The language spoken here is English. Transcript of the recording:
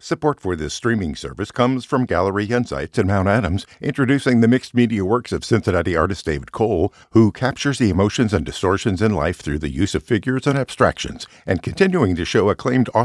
Support for this streaming service comes from Gallery Insights in Mount Adams, introducing the mixed media works of Cincinnati artist David Cole, who captures the emotions and distortions in life through the use of figures and abstractions, and continuing to show acclaimed